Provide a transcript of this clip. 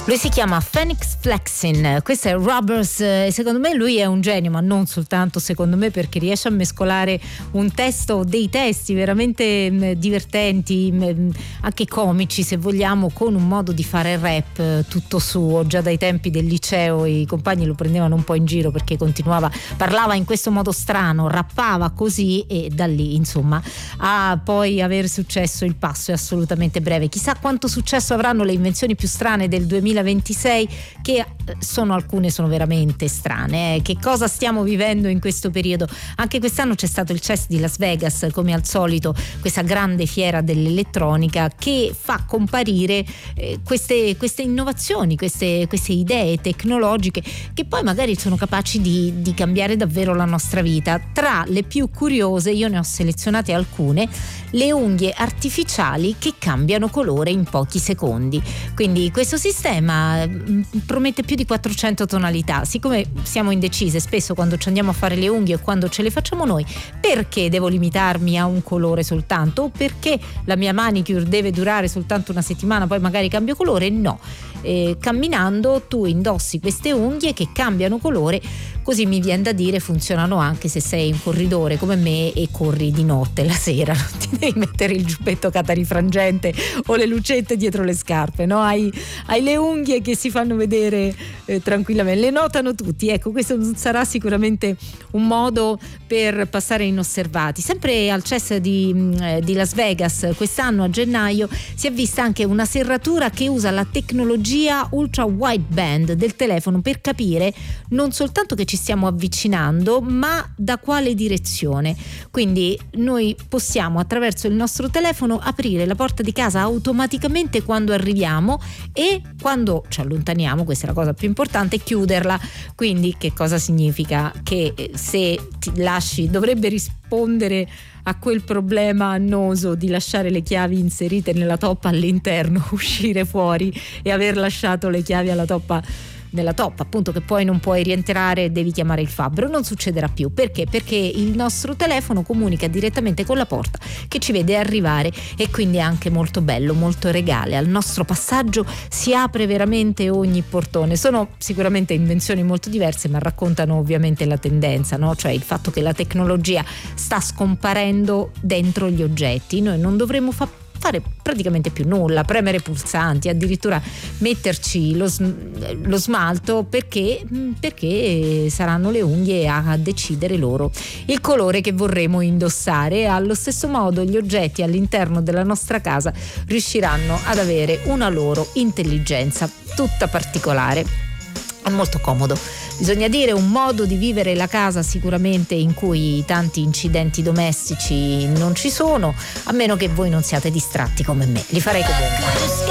Lui si chiama Phoenix Flexin, questo è Robbers, secondo me lui è un genio, ma non soltanto secondo me, perché riesce a mescolare un testo, dei testi veramente divertenti, anche comici se vogliamo, con un modo di fare rap tutto suo. Già dai tempi del liceo i compagni lo prendevano un po' in giro perché parlava in questo modo strano, rappava così, e da lì insomma a poi aver successo il passo è assolutamente breve. Chissà quanto successo avranno le invenzioni più strane del 2026, che alcune sono veramente strane. Che cosa stiamo vivendo in questo periodo? Anche quest'anno c'è stato il CES di Las Vegas, come al solito, questa grande fiera dell'elettronica che fa comparire queste innovazioni, queste idee tecnologiche che poi magari sono capaci di cambiare davvero la nostra vita. Tra le più curiose io ne ho selezionate alcune: le unghie artificiali che cambiano colore in pochi secondi. Quindi questo sistema promette più di 400 tonalità. Siccome siamo indecise spesso quando ci andiamo a fare le unghie e quando ce le facciamo noi, perché devo limitarmi a un colore soltanto? O perché la mia manicure deve durare soltanto una settimana, poi magari cambio colore? No. Camminando tu indossi queste unghie che cambiano colore, così mi viene da dire funzionano anche se sei in corridore come me e corri di notte, la sera. Non ti devi mettere il giubbetto catarifrangente o le lucette dietro le scarpe, no? Hai le unghie che si fanno vedere tranquillamente, le notano tutti. Ecco, questo sarà sicuramente un modo per passare inosservati. Sempre al CES di Las Vegas quest'anno a gennaio si è vista anche una serratura che usa la tecnologia ultra wideband del telefono per capire non soltanto che ci stiamo avvicinando, ma da quale direzione. Quindi noi possiamo attraverso il nostro telefono aprire la porta di casa automaticamente quando arriviamo, e quando ci allontaniamo, questa è la cosa più importante, chiuderla. Quindi che cosa significa? Che se ti lasci, dovrebbe rispondere a quel problema annoso di lasciare le chiavi inserite nella toppa all'interno, uscire fuori e aver lasciato le chiavi nella toppa, appunto, che poi non puoi rientrare e devi chiamare il fabbro. Non succederà più. Perché? Perché il nostro telefono comunica direttamente con la porta che ci vede arrivare, e quindi è anche molto bello, molto regale. Al nostro passaggio si apre veramente ogni portone. Sono sicuramente invenzioni molto diverse, ma raccontano ovviamente la tendenza, no? Cioè il fatto che la tecnologia sta scomparendo dentro gli oggetti. Noi non dovremmo fare praticamente più nulla, premere pulsanti, addirittura metterci lo smalto, perché saranno le unghie a decidere loro il colore che vorremo indossare. Allo stesso modo gli oggetti all'interno della nostra casa riusciranno ad avere una loro intelligenza tutta particolare. È molto comodo, bisogna dire, un modo di vivere la casa sicuramente in cui tanti incidenti domestici non ci sono, a meno che voi non siate distratti come me. Li farei comunque.